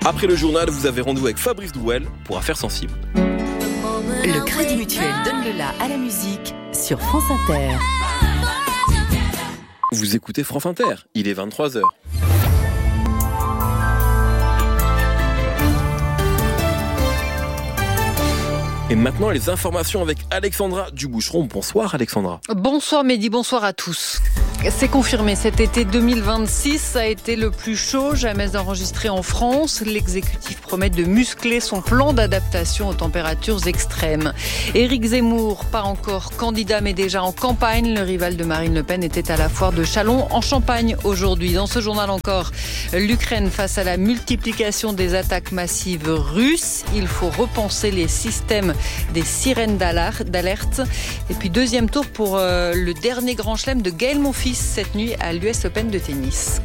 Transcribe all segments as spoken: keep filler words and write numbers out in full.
Après le journal, vous avez rendez-vous avec Fabrice Douel pour Affaires sensibles. Le Crédit Mutuel donne le la à la musique sur France Inter. Vous écoutez France Inter, il est vingt-trois heures. Et maintenant, les informations avec Alexandra Duboucheron. Bonsoir Alexandra. Bonsoir Mehdi, bonsoir à tous. C'est confirmé, cet été deux mille vingt-six a été le plus chaud jamais enregistré en France. L'exécutif promet de muscler son plan d'adaptation aux températures extrêmes. Éric Zemmour, pas encore candidat mais déjà en campagne. Le rival de Marine Le Pen était à la foire de Châlons en Champagne aujourd'hui. Dans ce journal encore, l'Ukraine face à la multiplication des attaques massives russes. Il faut repenser les systèmes des sirènes d'alerte. Et puis deuxième tour pour euh, le dernier grand chelem de Gaël Monfils cette nuit à l'U S Open de tennis.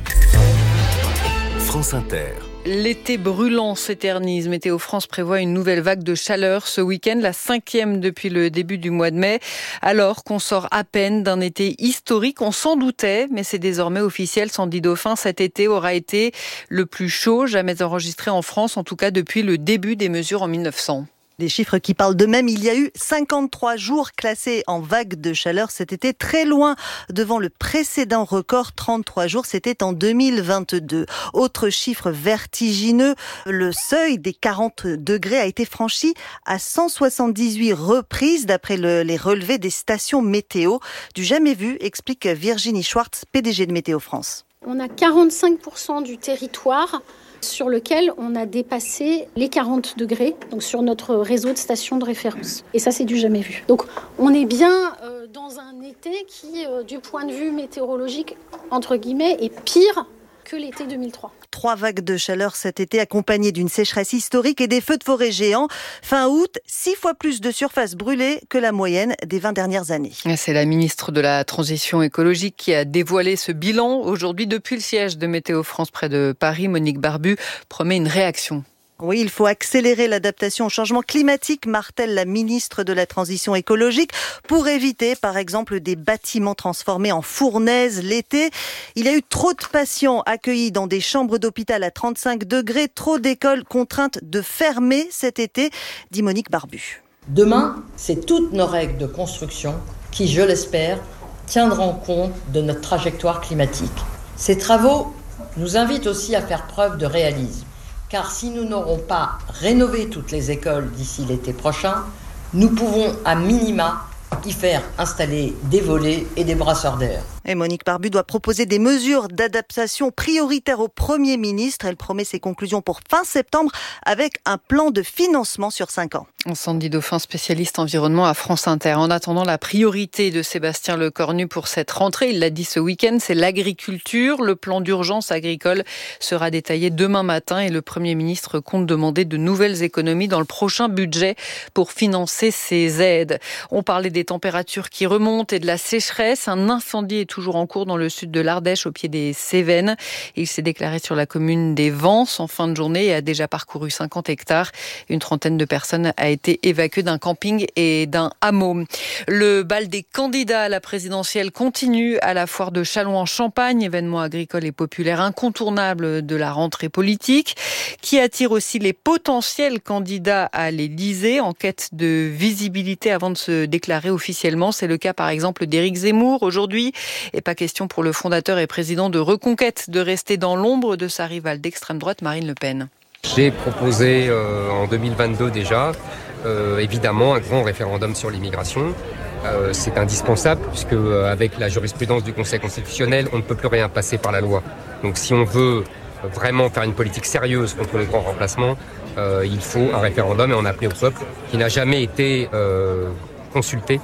France Inter. L'été brûlant s'éternise. Météo France prévoit une nouvelle vague de chaleur ce week-end, la cinquième depuis le début du mois de mai. Alors qu'on sort à peine d'un été historique, on s'en doutait, mais c'est désormais officiel. Sandy Dauphin, cet été aura été le plus chaud jamais enregistré en France, en tout cas depuis le début des mesures en mille neuf cents. Des chiffres qui parlent d'eux-mêmes. Il y a eu cinquante-trois jours classés en vague de chaleur cet été, très loin devant le précédent record, trente-trois jours, c'était en deux mille vingt-deux. Autre chiffre vertigineux, le seuil des quarante degrés a été franchi à cent soixante-dix-huit reprises d'après le, les relevés des stations météo. Du jamais vu, explique Virginie Schwartz, P D G de Météo France. On a quarante-cinq pour cent du territoire sur lequel on a dépassé les quarante degrés, donc sur notre réseau de stations de référence. Et ça, c'est du jamais vu. Donc, on est bien euh, dans un été qui, euh, du point de vue météorologique, entre guillemets, est pire que l'été deux mille trois. Trois vagues de chaleur cet été accompagnées d'une sécheresse historique et des feux de forêt géants. Fin août, six fois plus de surface brûlée que la moyenne des vingt dernières années. C'est la ministre de la Transition écologique qui a dévoilé ce bilan. Aujourd'hui, depuis le siège de Météo France près de Paris, Monique Barbu promet une réaction. Oui, il faut accélérer l'adaptation au changement climatique, martèle la ministre de la Transition écologique, pour éviter, par exemple, des bâtiments transformés en fournaises l'été. Il y a eu trop de patients accueillis dans des chambres d'hôpital à trente-cinq degrés, trop d'écoles contraintes de fermer cet été, dit Monique Barbu. Demain, c'est toutes nos règles de construction qui, je l'espère, tiendront compte de notre trajectoire climatique. Ces travaux nous invitent aussi à faire preuve de réalisme. Car si nous n'aurons pas rénové toutes les écoles d'ici l'été prochain, nous pouvons à minima y faire installer des volets et des brasseurs d'air. Et Monique Barbu doit proposer des mesures d'adaptation prioritaires au Premier ministre. Elle promet ses conclusions pour fin septembre avec un plan de financement sur cinq ans. Sandy Dauphin, spécialiste environnement à France Inter. En attendant, la priorité de Sébastien Lecornu pour cette rentrée, il l'a dit ce week-end, c'est l'agriculture. Le plan d'urgence agricole sera détaillé demain matin et le Premier ministre compte demander de nouvelles économies dans le prochain budget pour financer ces aides. On parlait des températures qui remontent et de la sécheresse. Un incendie est toujours en cours dans le sud de l'Ardèche, au pied des Cévennes. Il s'est déclaré sur la commune des Vences en fin de journée et a déjà parcouru cinquante hectares. Une trentaine de personnes a été évacuée d'un camping et d'un hameau. Le bal des candidats à la présidentielle continue à la foire de Châlons en Champagne, événement agricole et populaire incontournable de la rentrée politique, qui attire aussi les potentiels candidats à l'Élysée en quête de visibilité avant de se déclarer officiellement. C'est le cas par exemple d'Éric Zemmour aujourd'hui. Et pas question pour le fondateur et président de Reconquête de rester dans l'ombre de sa rivale d'extrême droite, Marine Le Pen. J'ai proposé euh, en deux mille vingt-deux déjà, euh, évidemment, un grand référendum sur l'immigration. Euh, c'est indispensable puisque euh, avec la jurisprudence du Conseil constitutionnel, on ne peut plus rien passer par la loi. Donc si on veut vraiment faire une politique sérieuse contre les grands remplacements, euh, il faut un référendum et on a appelé au peuple qui n'a jamais été euh, consulté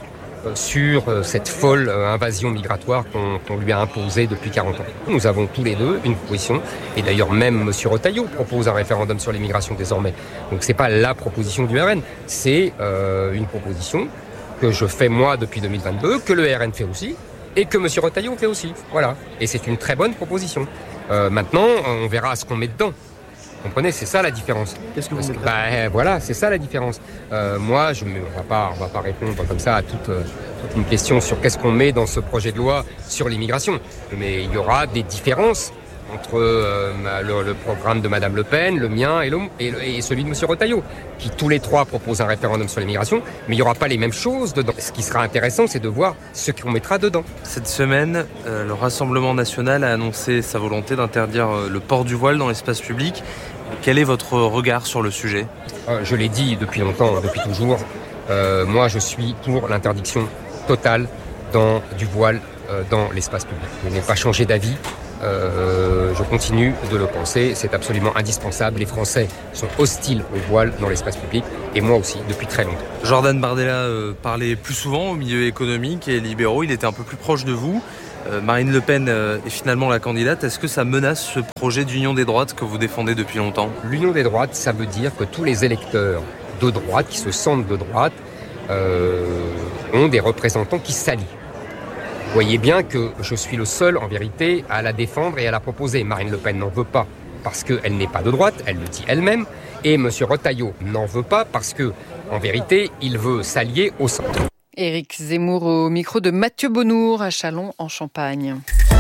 sur cette folle invasion migratoire qu'on, qu'on lui a imposée depuis quarante ans. Nous avons tous les deux une proposition, et d'ailleurs même M. Retailleau propose un référendum sur l'immigration désormais. Donc c'est pas la proposition du R N, c'est euh, une proposition que je fais moi depuis deux mille vingt-deux, que le R N fait aussi, et que M. Retailleau fait aussi. Voilà. Et c'est une très bonne proposition. Euh, maintenant, on verra ce qu'on met dedans. Vous comprenez, c'est ça la différence. Qu'est-ce que vous voulez ? Bah, voilà, c'est ça la différence. Euh, moi, je, on va pas, on va pas répondre comme ça à toute, euh, toute une question sur qu'est-ce qu'on met dans ce projet de loi sur l'immigration. Mais il y aura des différences entre euh, le, le programme de Madame Le Pen, le mien et, le, et, et celui de Monsieur Retailleau, qui tous les trois proposent un référendum sur l'immigration, mais il n'y aura pas les mêmes choses dedans. Ce qui sera intéressant, c'est de voir ce qu'on mettra dedans. Cette semaine, euh, le Rassemblement national a annoncé sa volonté d'interdire euh, le port du voile dans l'espace public. Quel est votre regard sur le sujet ? euh, Je l'ai dit depuis longtemps, depuis toujours. Euh, moi, je suis pour l'interdiction totale dans, du voile euh, dans l'espace public. Je n'ai pas changé d'avis. Euh, je continue de le penser. C'est absolument indispensable. Les Français sont hostiles au voile dans l'espace public. Et moi aussi, depuis très longtemps. Jordan Bardella euh, parlait plus souvent au milieu économique et libéraux. Il était un peu plus proche de vous. Euh, Marine Le Pen euh, est finalement la candidate. Est-ce que ça menace ce projet d'union des droites que vous défendez depuis longtemps ? L'union des droites, ça veut dire que tous les électeurs de droite, qui se sentent de droite, euh, ont des représentants qui s'allient. Vous voyez bien que je suis le seul, en vérité, à la défendre et à la proposer. Marine Le Pen n'en veut pas parce qu'elle n'est pas de droite, elle le dit elle-même. Et M. Retailleau n'en veut pas parce que, en vérité, il veut s'allier au centre. Éric Zemmour au micro de Mathieu Bonnour à Châlons en Champagne.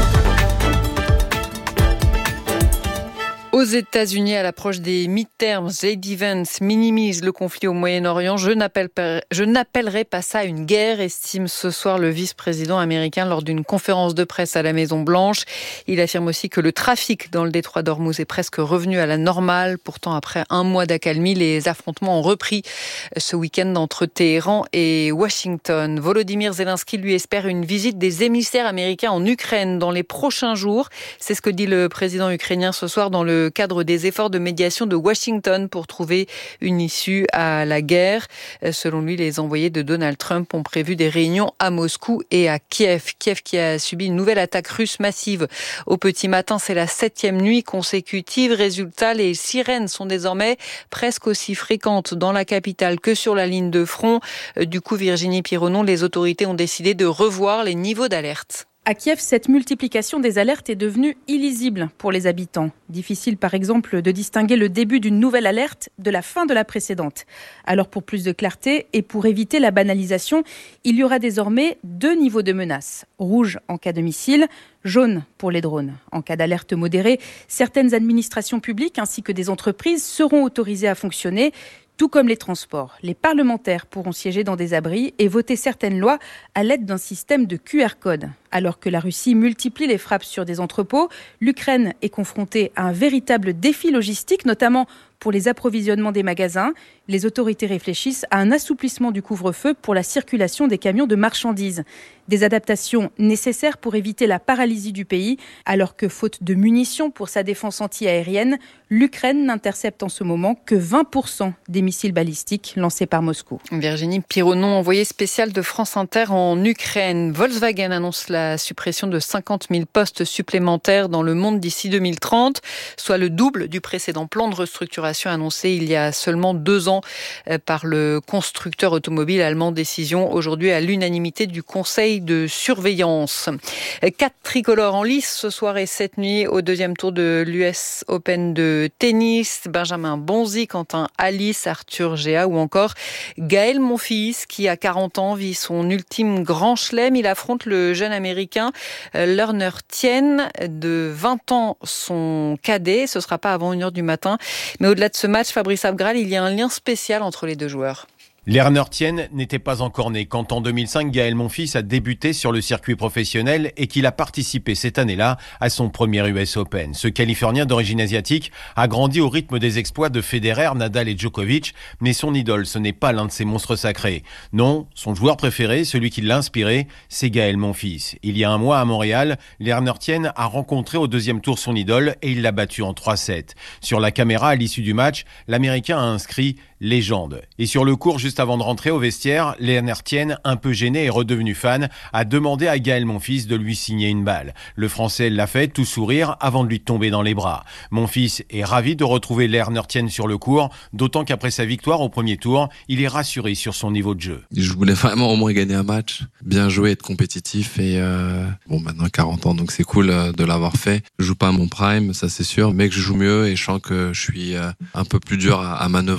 Aux États-Unis, à l'approche des midterms, J D Vance minimise le conflit au Moyen-Orient. Je n'appelle pas, je n'appellerai pas ça une guerre, estime ce soir le vice-président américain lors d'une conférence de presse à la Maison-Blanche. Il affirme aussi que le trafic dans le détroit d'Ormuz est presque revenu à la normale. Pourtant, après un mois d'accalmie, les affrontements ont repris ce week-end entre Téhéran et Washington. Volodymyr Zelensky lui espère une visite des émissaires américains en Ukraine dans les prochains jours. C'est ce que dit le président ukrainien ce soir dans le cadre des efforts de médiation de Washington pour trouver une issue à la guerre. Selon lui, les envoyés de Donald Trump ont prévu des réunions à Moscou et à Kiev. Kiev qui a subi une nouvelle attaque russe massive au petit matin. C'est la septième nuit consécutive. Résultat, les sirènes sont désormais presque aussi fréquentes dans la capitale que sur la ligne de front. Du coup, Virginie Pironon, les autorités ont décidé de revoir les niveaux d'alerte. À Kiev, cette multiplication des alertes est devenue illisible pour les habitants. Difficile par exemple de distinguer le début d'une nouvelle alerte de la fin de la précédente. Alors pour plus de clarté et pour éviter la banalisation, il y aura désormais deux niveaux de menace. Rouge en cas de missile, jaune pour les drones. En cas d'alerte modérée, certaines administrations publiques ainsi que des entreprises seront autorisées à fonctionner. Tout comme les transports, les parlementaires pourront siéger dans des abris et voter certaines lois à l'aide d'un système de Q R code. Alors que la Russie multiplie les frappes sur des entrepôts, l'Ukraine est confrontée à un véritable défi logistique, notamment pour les approvisionnements des magasins. Les autorités réfléchissent à un assouplissement du couvre-feu pour la circulation des camions de marchandises. Des adaptations nécessaires pour éviter la paralysie du pays, alors que faute de munitions pour sa défense anti-aérienne, l'Ukraine n'intercepte en ce moment que vingt pour cent des missiles balistiques lancés par Moscou. Virginie Pironon, envoyée spéciale de France Inter en Ukraine. Volkswagen annonce la suppression de cinquante mille postes supplémentaires dans le monde d'ici deux mille trente, soit le double du précédent plan de restructuration annoncé il y a seulement deux ans par le constructeur automobile allemand. Décision aujourd'hui à l'unanimité du Conseil de surveillance. Quatre tricolores en lice ce soir et cette nuit au deuxième tour de l'U S Open de tennis. Benjamin Bonzi, Quentin Alice, Arthur Géa ou encore Gaël Monfils qui à quarante ans vit son ultime grand chelem. Il affronte le jeune américain Lerner Tien de vingt ans, son cadet. Ce sera pas avant une heure du matin. Mais au-delà de ce match, Fabrice Abgral, il y a un lien spécial entre les deux joueurs. Lerner Tien n'était pas encore né quand en deux mille cinq, Gaël Monfils a débuté sur le circuit professionnel et qu'il a participé cette année-là à son premier U S Open. Ce Californien d'origine asiatique a grandi au rythme des exploits de Federer, Nadal et Djokovic, mais son idole, ce n'est pas l'un de ses monstres sacrés. Non, son joueur préféré, celui qui l'a inspiré, c'est Gaël Monfils. Il y a un mois à Montréal, Lerner Tien a rencontré au deuxième tour son idole et il l'a battu en trois sept. Sur la caméra, à l'issue du match, l'Américain a inscrit « Légende ». Et sur le court, juste avant de rentrer au vestiaire, Lerner Tien, un peu gêné et redevenu fan, a demandé à Gaël Monfils de lui signer une balle. Le Français l'a fait, tout sourire, avant de lui tomber dans les bras. Monfils est ravi de retrouver Lerner Tien sur le court, d'autant qu'après sa victoire au premier tour, il est rassuré sur son niveau de jeu. Je voulais vraiment au moins gagner un match, bien jouer, être compétitif et euh, bon maintenant quarante ans donc c'est cool euh, de l'avoir fait. Je joue pas à mon prime, ça c'est sûr, mais que je joue mieux et je sens que je suis euh, un peu plus dur à, à manœuvrer pour les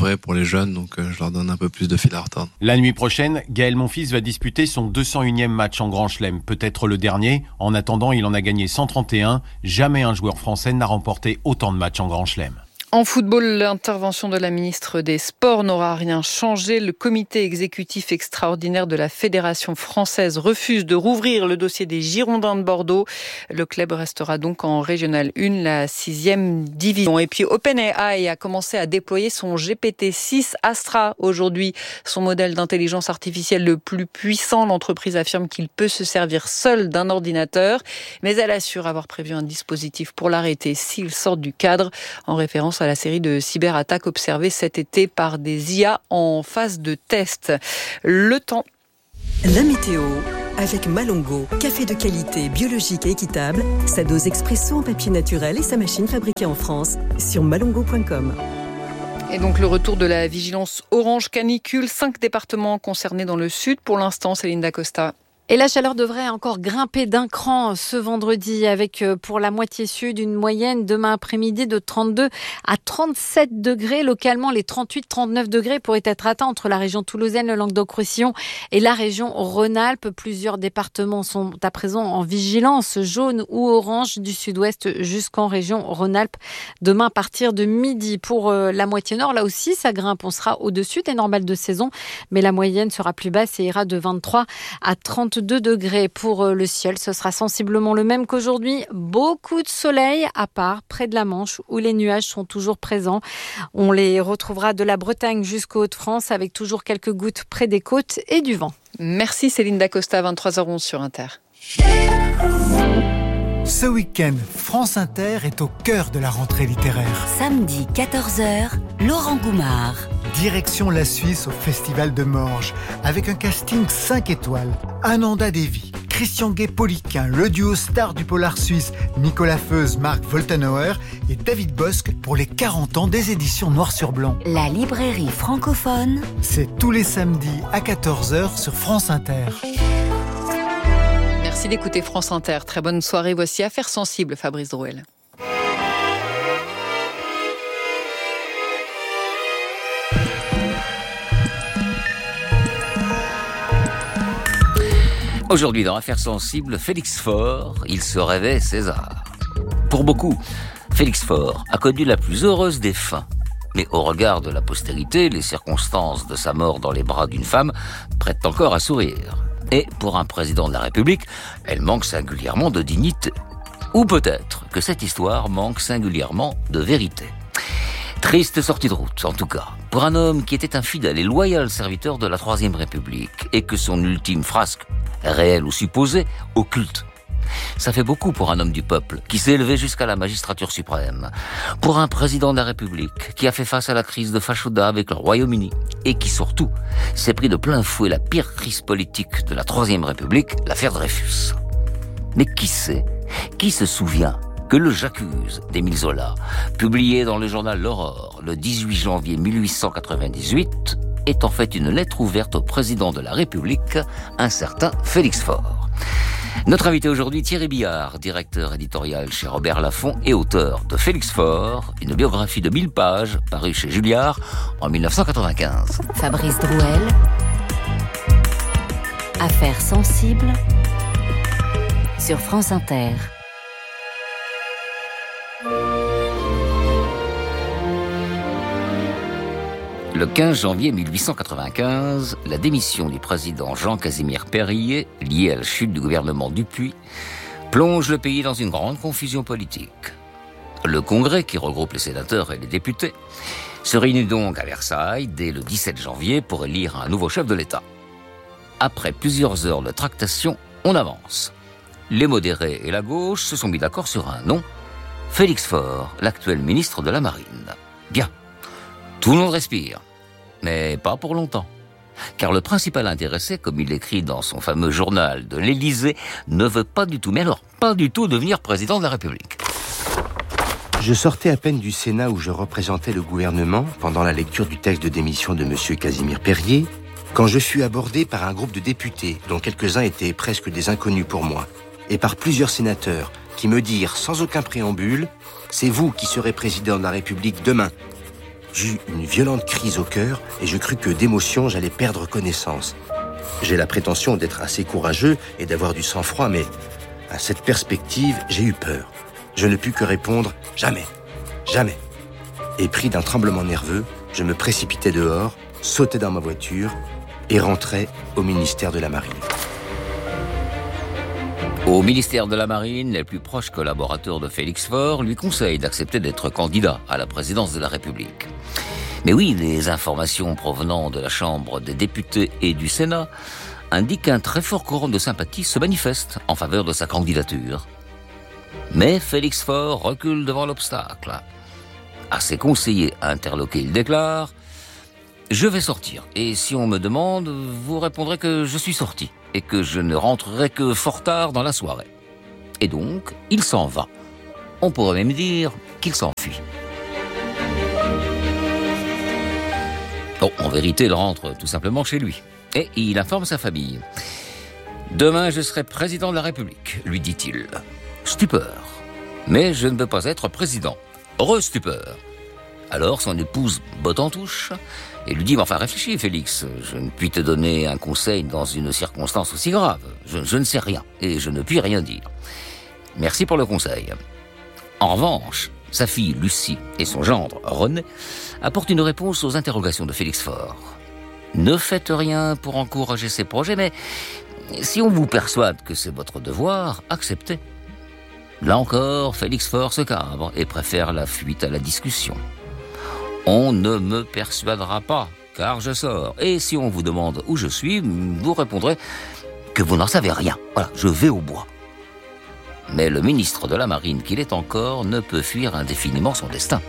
jeunes, donc euh, je leur donne un peu plus de fil à retordre. La nuit prochaine, Gaël Monfils va disputer son deux cent unième match en Grand Chelem, peut-être le dernier. En attendant, il en a gagné cent trente et un. Jamais un joueur français n'a remporté autant de matchs en Grand Chelem. En football, l'intervention de la ministre des Sports n'aura rien changé. Le comité exécutif extraordinaire de la Fédération française refuse de rouvrir le dossier des Girondins de Bordeaux. Le club restera donc en Régional un, la sixième division. Et puis OpenAI a commencé à déployer son G P T six Astra aujourd'hui. Son modèle d'intelligence artificielle le plus puissant. L'entreprise affirme qu'il peut se servir seul d'un ordinateur. Mais elle assure avoir prévu un dispositif pour l'arrêter s'il sort du cadre, en référence à la série de cyberattaques observées cet été par des I A en phase de test. Le temps. La météo avec Malongo, café de qualité biologique et équitable, sa dose expresso en papier naturel et sa machine fabriquée en France sur malongo point com. Et donc le retour de la vigilance orange canicule, cinq départements concernés dans le sud pour l'instant, Céline Dacosta. Et la chaleur devrait encore grimper d'un cran ce vendredi avec pour la moitié sud une moyenne demain après-midi de trente-deux à trente-sept degrés. Localement, les trente-huit à trente-neuf degrés pourraient être atteints entre la région toulousaine, le Languedoc-Roussillon et la région Rhône-Alpes. Plusieurs départements sont à présent en vigilance jaune ou orange du sud-ouest jusqu'en région Rhône-Alpes. Demain à partir de midi pour la moitié nord, là aussi ça grimpe. On sera au-dessus des normales de saison, mais la moyenne sera plus basse et ira de vingt-trois à trente-deux degrés pour le ciel. Ce sera sensiblement le même qu'aujourd'hui. Beaucoup de soleil, à part près de la Manche où les nuages sont toujours présents. On les retrouvera de la Bretagne jusqu'aux Hauts-de-France avec toujours quelques gouttes près des côtes et du vent. Merci Céline Dacosta, vingt-trois heures onze sur Inter. Ce week-end, France Inter est au cœur de la rentrée littéraire. Samedi quatorze heures, Laurent Goumard. Direction la Suisse au Festival de Morges, avec un casting cinq étoiles. Ananda Devi, Christian Gay-Poliquin, le duo star du polar suisse Nicolas Feuze, Marc Woltenauer et David Bosque pour les quarante ans des éditions Noir sur Blanc. La librairie francophone. C'est tous les samedis à quatorze heures sur France Inter. Merci d'écouter France Inter. Très bonne soirée. Voici Affaires sensibles, Fabrice Drouel. Aujourd'hui, dans Affaires sensibles, Félix Faure, il se rêvait César. Pour beaucoup, Félix Faure a connu la plus heureuse des fins. Mais au regard de la postérité, les circonstances de sa mort dans les bras d'une femme prêtent encore à sourire. Et pour un président de la République, elle manque singulièrement de dignité. Ou peut-être que cette histoire manque singulièrement de vérité. Triste sortie de route, en tout cas, pour un homme qui était un fidèle et loyal serviteur de la Troisième République et que son ultime frasque, réelle ou supposée, occulte. Ça fait beaucoup pour un homme du peuple qui s'est élevé jusqu'à la magistrature suprême. Pour un président de la République qui a fait face à la crise de Fashoda avec le Royaume-Uni et qui surtout s'est pris de plein fouet la pire crise politique de la Troisième République, l'affaire Dreyfus. Mais qui sait, qui se souvient que le J'accuse d'Émile Zola, publié dans le journal L'Aurore le dix-huit janvier mille huit cent quatre-vingt-dix-huit, est en fait une lettre ouverte au président de la République, un certain Félix Faure. Notre invité aujourd'hui, Thierry Billard, directeur éditorial chez Robert Laffont et auteur de Félix Faure, une biographie de mille pages parue chez Julliard en mille neuf cent quatre-vingt-quinze. Fabrice Drouel. Affaires sensibles sur France Inter. Le quinze janvier mille huit cent quatre-vingt-quinze, la démission du président Jean-Casimir Périer, liée à la chute du gouvernement Dupuy, plonge le pays dans une grande confusion politique. Le Congrès, qui regroupe les sénateurs et les députés, se réunit donc à Versailles dès le dix-sept janvier pour élire un nouveau chef de l'État. Après plusieurs heures de tractation, on avance. Les modérés et la gauche se sont mis d'accord sur un nom, Félix Faure, l'actuel ministre de la Marine. Bien, tout le monde respire. Mais pas pour longtemps. Car le principal intéressé, comme il l'écrit dans son fameux journal de l'Élysée, ne veut pas du tout, mais alors pas du tout devenir président de la République. Je sortais à peine du Sénat où je représentais le gouvernement pendant la lecture du texte de démission de M. Casimir Périer, quand je fus abordé par un groupe de députés, dont quelques-uns étaient presque des inconnus pour moi, et par plusieurs sénateurs qui me dirent sans aucun préambule « C'est vous qui serez président de la République demain ». J'eus une violente crise au cœur et je crus que d'émotion, j'allais perdre connaissance. J'ai la prétention d'être assez courageux et d'avoir du sang-froid, mais à cette perspective, j'ai eu peur. Je ne pus que répondre « Jamais, jamais ». Et pris d'un tremblement nerveux, je me précipitai dehors, sautai dans ma voiture et rentrai au ministère de la Marine. Au ministère de la Marine, les plus proches collaborateurs de Félix Faure lui conseillent d'accepter d'être candidat à la présidence de la République. Mais oui, les informations provenant de la Chambre des députés et du Sénat indiquent qu'un très fort courant de sympathie se manifeste en faveur de sa candidature. Mais Félix Faure recule devant l'obstacle. À ses conseillers interloqués, il déclare « Je vais sortir, et si on me demande, vous répondrez que je suis sorti, et que je ne rentrerai que fort tard dans la soirée. » Et donc, il s'en va. On pourrait même dire qu'il s'enfuit. Bon, en vérité, il rentre tout simplement chez lui. Et il informe sa famille. « Demain, je serai président de la République, lui dit-il. Stupeur. Mais je ne veux pas être président. Re-stupeur. Alors son épouse botte en touche et lui dit « Mais enfin, réfléchis, Félix, je ne puis te donner un conseil dans une circonstance aussi grave. Je, je ne sais rien et je ne puis rien dire. Merci pour le conseil. » En revanche, sa fille Lucie et son gendre René apportent une réponse aux interrogations de Félix Faure. Ne faites rien pour encourager ses projets, mais si on vous persuade que c'est votre devoir, acceptez. Là encore, Félix Faure se cabre et préfère la fuite à la discussion. On ne me persuadera pas, car je sors. Et si on vous demande où je suis, vous répondrez que vous n'en savez rien. Voilà, je vais au bois. Mais le ministre de la Marine qu'il est encore ne peut fuir indéfiniment son destin.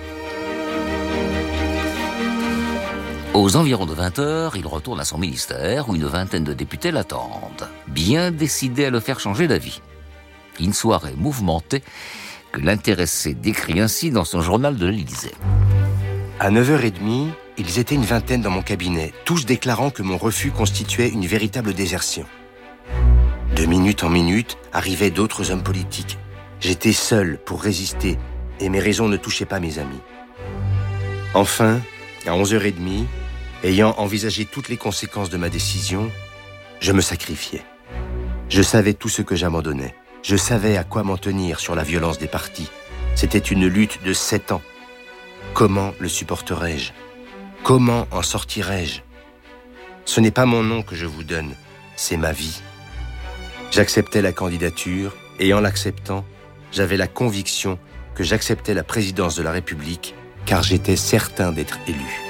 Aux environs de vingt heures, il retourne à son ministère où une vingtaine de députés l'attendent, bien décidés à le faire changer d'avis. Une soirée mouvementée que l'intéressé décrit ainsi dans son journal de l'Élysée. À neuf heures trente, ils étaient une vingtaine dans mon cabinet, tous déclarant que mon refus constituait une véritable désertion. De minute en minute, arrivaient d'autres hommes politiques. J'étais seul pour résister et mes raisons ne touchaient pas mes amis. Enfin, à onze heures trente, ayant envisagé toutes les conséquences de ma décision, je me sacrifiais. Je savais tout ce que j'abandonnais. Je savais à quoi m'en tenir sur la violence des partis. C'était une lutte de sept ans. Comment le supporterais-je? Comment en sortirais-je? Ce n'est pas mon nom que je vous donne, c'est ma vie. J'acceptais la candidature et en l'acceptant, j'avais la conviction que j'acceptais la présidence de la République car j'étais certain d'être élu.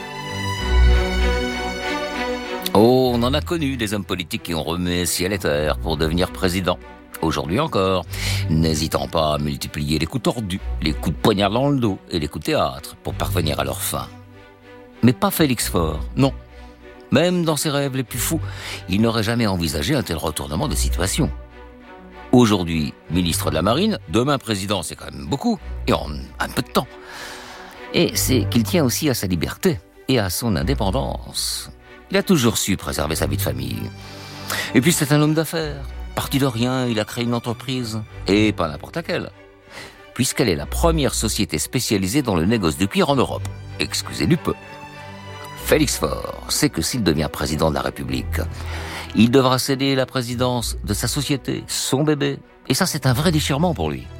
Oh, on en a connu des hommes politiques qui ont remué ciel et terre pour devenir président. Aujourd'hui encore, n'hésitant pas à multiplier les coups tordus, les coups de poignard dans le dos et les coups de théâtre pour parvenir à leur fin. Mais pas Félix Faure, non. Même dans ses rêves les plus fous, il n'aurait jamais envisagé un tel retournement de situation. Aujourd'hui, ministre de la Marine, demain président, c'est quand même beaucoup, et en un peu de temps. Et c'est qu'il tient aussi à sa liberté et à son indépendance. Il a toujours su préserver sa vie de famille. Et puis c'est un homme d'affaires. Parti de rien, il a créé une entreprise, et pas n'importe laquelle, puisqu'elle est la première société spécialisée dans le négoce du cuir en Europe. Excusez du peu. Félix Faure sait que s'il devient président de la République, il devra céder la présidence de sa société, son bébé, et ça c'est un vrai déchirement pour lui.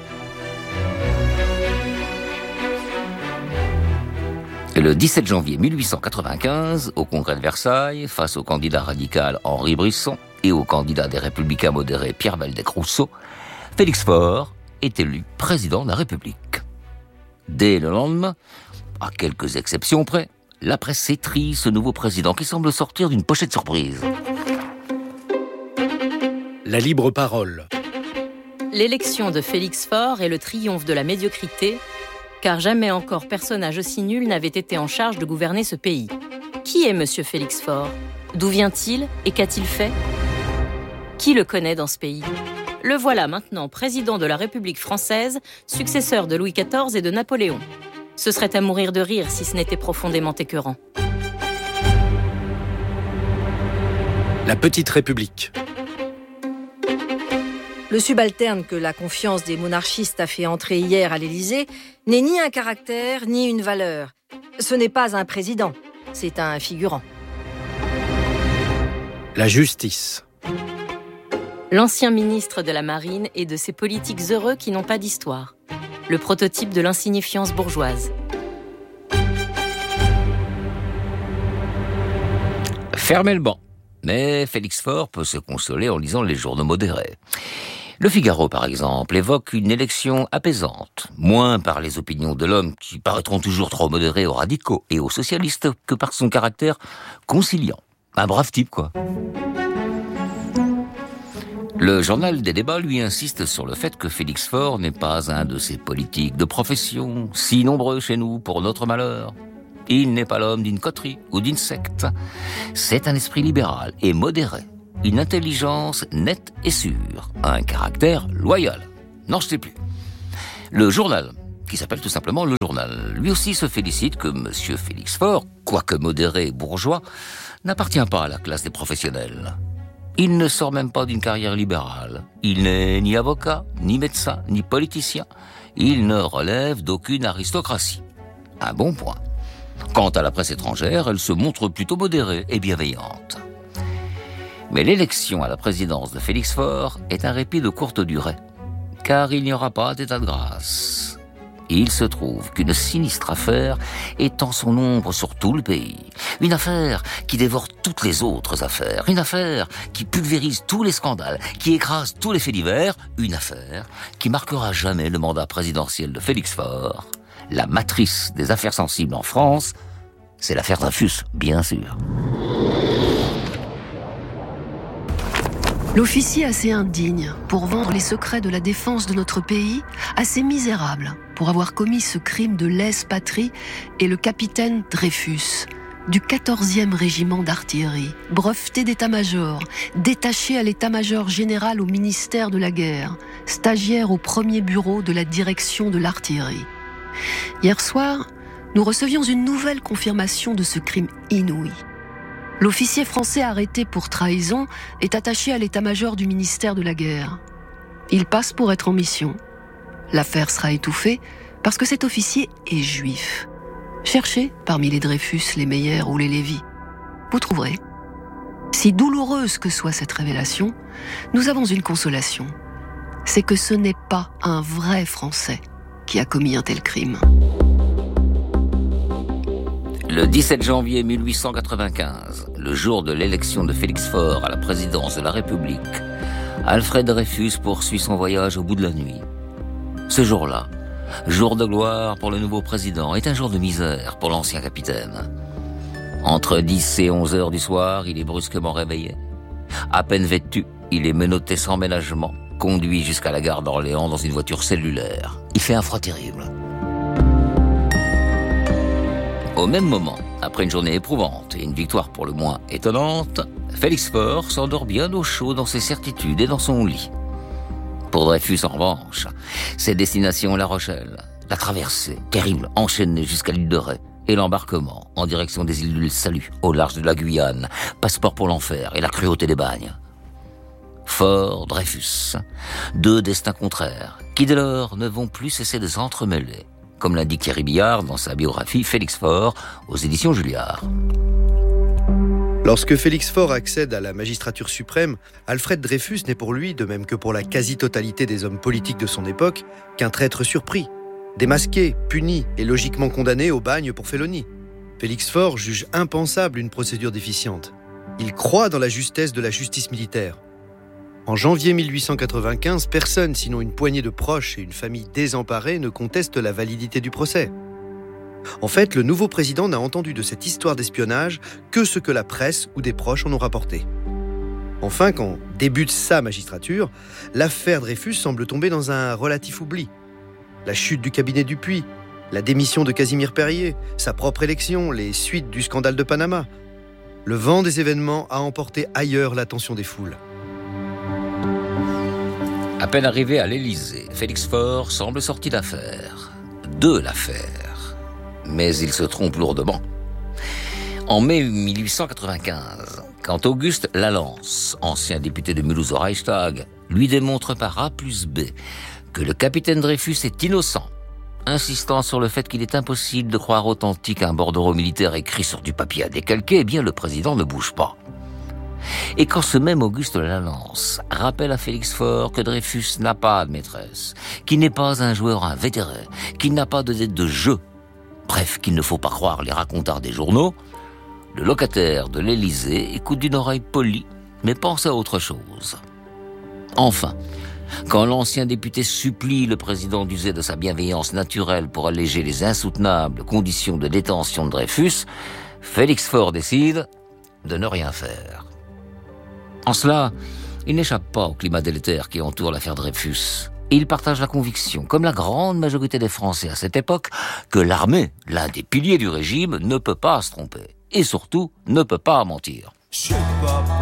Le dix-sept janvier mille huit cent quatre-vingt-quinze, au congrès de Versailles, face au candidat radical Henri Brisson et au candidat des Républicains modérés Pierre Waldeck-Rousseau, Félix Faure est élu président de la République. Dès le lendemain, à quelques exceptions près, la presse s'étrie ce nouveau président qui semble sortir d'une pochette surprise. La libre parole. L'élection de Félix Faure est le triomphe de la médiocrité, car jamais encore personnage aussi nul n'avait été en charge de gouverner ce pays. Qui est monsieur Félix Faure? D'où vient-il et qu'a-t-il fait? Qui le connaît dans ce pays? Le voilà maintenant président de la République française, successeur de Louis quatorze et de Napoléon. Ce serait à mourir de rire si ce n'était profondément écœurant. La petite République. Le subalterne que la confiance des monarchistes a fait entrer hier à l'Élysée n'est ni un caractère ni une valeur. Ce n'est pas un président, c'est un figurant. La justice. L'ancien ministre de la Marine et de ces politiques heureux qui n'ont pas d'histoire. Le prototype de l'insignifiance bourgeoise. Fermez le banc. Mais Félix Faure peut se consoler en lisant les journaux modérés. Le Figaro, par exemple, évoque une élection apaisante, moins par les opinions de l'homme qui paraîtront toujours trop modérées aux radicaux et aux socialistes que par son caractère conciliant. Un brave type, quoi. Le journal des débats, lui, insiste sur le fait que Félix Faure n'est pas un de ces politiques de profession, si nombreux chez nous pour notre malheur. Il n'est pas l'homme d'une coterie ou d'une secte. C'est un esprit libéral et modéré, une intelligence nette et sûre, un caractère loyal. Non, je sais plus. Le journal, qui s'appelle tout simplement Le Journal, lui aussi se félicite que M. Félix Faure, quoique modéré et bourgeois, n'appartient pas à la classe des professionnels. Il ne sort même pas d'une carrière libérale. Il n'est ni avocat, ni médecin, ni politicien. Il ne relève d'aucune aristocratie. Un bon point. Quant à la presse étrangère, elle se montre plutôt modérée et bienveillante. Mais l'élection à la présidence de Félix Faure est un répit de courte durée, car il n'y aura pas d'état de grâce. Il se trouve qu'une sinistre affaire étend son ombre sur tout le pays. Une affaire qui dévore toutes les autres affaires. Une affaire qui pulvérise tous les scandales, qui écrase tous les faits divers. Une affaire qui marquera jamais le mandat présidentiel de Félix Faure. La matrice des affaires sensibles en France, c'est l'affaire Dreyfus, bien sûr. L'officier assez indigne pour vendre les secrets de la défense de notre pays, assez misérable pour avoir commis ce crime de lèse-patrie, est le capitaine Dreyfus, du quatorzième régiment d'artillerie, breveté d'état-major, détaché à l'état-major général au ministère de la guerre, stagiaire au premier bureau de la direction de l'artillerie. Hier soir, nous recevions une nouvelle confirmation de ce crime inouï. L'officier français arrêté pour trahison est attaché à l'état-major du ministère de la guerre. Il passe pour être en mission. L'affaire sera étouffée parce que cet officier est juif. Cherchez parmi les Dreyfus, les Meyer ou les Lévy. Vous trouverez. Si douloureuse que soit cette révélation, nous avons une consolation. C'est que ce n'est pas un vrai Français qui a commis un tel crime. Le dix-sept janvier mille huit cent quatre-vingt-quinze, le jour de l'élection de Félix Faure à la présidence de la République, Alfred Dreyfus poursuit son voyage au bout de la nuit. Ce jour-là, jour de gloire pour le nouveau président, est un jour de misère pour l'ancien capitaine. Entre dix et onze heures du soir, il est brusquement réveillé. À peine vêtu, il est menotté sans ménagement, conduit jusqu'à la gare d'Orléans dans une voiture cellulaire. Il fait un froid terrible. Au même moment, après une journée éprouvante et une victoire pour le moins étonnante, Félix Faure s'endort bien au chaud dans ses certitudes et dans son lit. Pour Dreyfus, en revanche, c'est destination La Rochelle, la traversée terrible enchaînée jusqu'à l'île de Ré et l'embarquement en direction des îles du Salut, au large de la Guyane, passeport pour l'enfer et la cruauté des bagnes. Faure, Dreyfus, deux destins contraires, qui dès lors ne vont plus cesser de s'entremêler, comme l'indique Thierry Billard dans sa biographie Félix Faure aux éditions Julliard. Lorsque Félix Faure accède à la magistrature suprême, Alfred Dreyfus n'est pour lui, de même que pour la quasi-totalité des hommes politiques de son époque, qu'un traître surpris, démasqué, puni et logiquement condamné au bagne pour félonie. Félix Faure juge impensable une procédure déficiente. Il croit dans la justesse de la justice militaire. En janvier mille huit cent quatre-vingt-quinze, personne, sinon une poignée de proches et une famille désemparée, ne conteste la validité du procès. En fait, le nouveau président n'a entendu de cette histoire d'espionnage que ce que la presse ou des proches en ont rapporté. Enfin, quand débute sa magistrature, l'affaire Dreyfus semble tomber dans un relatif oubli. La chute du cabinet Dupuy, la démission de Casimir Perier, sa propre élection, les suites du scandale de Panama. Le vent des événements a emporté ailleurs l'attention des foules. À peine arrivé à l'Élysée, Félix Faure semble sorti d'affaire. De l'affaire. Mais il se trompe lourdement. En mai mille huit cent quatre-vingt-quinze, quand Auguste Lalance, ancien député de Mulhouse au Reichstag, lui démontre par A plus B que le capitaine Dreyfus est innocent, insistant sur le fait qu'il est impossible de croire authentique un bordereau militaire écrit sur du papier à décalquer, eh bien le président ne bouge pas. Et quand ce même Auguste Lalance rappelle à Félix Faure que Dreyfus n'a pas de maîtresse, qu'il n'est pas un joueur invétéré, qu'il n'a pas de dette de jeu, bref, qu'il ne faut pas croire les racontars des journaux, le locataire de l'Élysée écoute d'une oreille polie, mais pense à autre chose. Enfin, quand l'ancien député supplie le président d'user de sa bienveillance naturelle pour alléger les insoutenables conditions de détention de Dreyfus, Félix Faure décide de ne rien faire. En cela, il n'échappe pas au climat délétère qui entoure l'affaire Dreyfus. Il partage la conviction, comme la grande majorité des Français à cette époque, que l'armée, l'un des piliers du régime, ne peut pas se tromper. Et surtout, ne peut pas mentir. Je sais pas